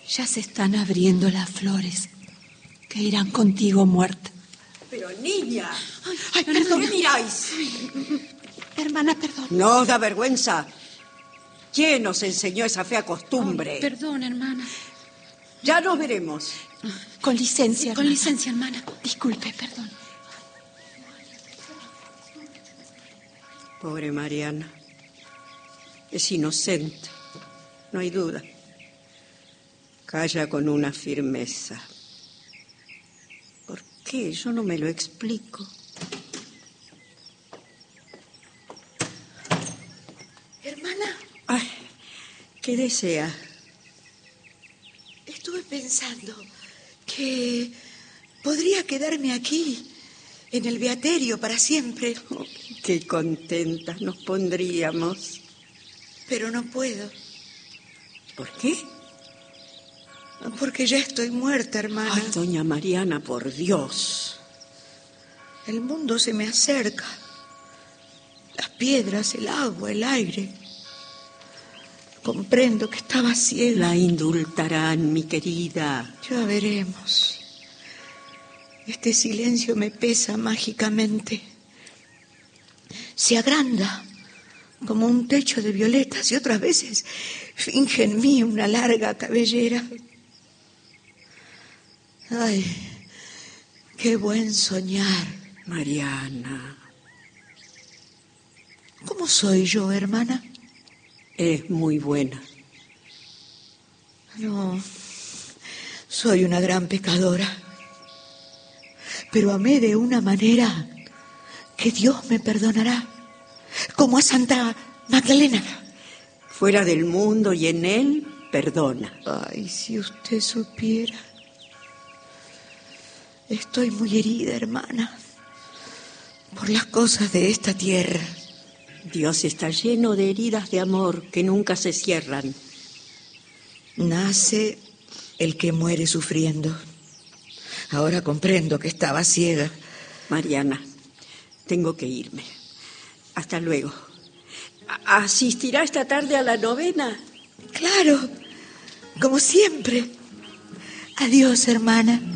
Ya se están abriendo las flores que irán contigo, muerta. Pero niña, Ay, perdón. ¿qué miráis? Hermana, perdón. ¿No os da vergüenza? ¿Quién os enseñó esa fea costumbre? Ay, perdón, hermana. Ya nos veremos. Con licencia, Con hermana. licencia, hermana. Disculpe, perdón. Pobre Mariana. Es inocente, no hay duda. Calla con una firmeza. ¿Por qué? Yo no me lo explico. Hermana, Ay, ¿qué desea? estuve pensando que podría quedarme aquí, en el beaterio, para siempre. Oh, qué contentas nos pondríamos. Pero no puedo, ¿Por qué? porque ya estoy muerta, hermana. Ay, doña Mariana, por Dios. El mundo se me acerca. Las piedras, el agua, el aire. Comprendo que estaba ciega. La indultarán, mi querida. Ya veremos. Este silencio me pesa mágicamente. Se agranda como un techo de violetas y otras veces finge en mí una larga cabellera. Ay, qué buen soñar. Mariana, ¿Cómo soy yo, hermana? es muy buena. No, soy una gran pecadora. Pero amé de una manera que Dios me perdonará. Como a Santa Magdalena. Fuera del mundo y en él, perdona. Ay, si usted supiera. Estoy muy herida, hermana, por las cosas de esta tierra. Dios está lleno de heridas de amor que nunca se cierran. Nace el que muere sufriendo. Ahora comprendo que estaba ciega. Mariana, tengo que irme. Hasta luego. ¿Asistirá esta tarde a la novena? Claro, como siempre. Adiós, hermana.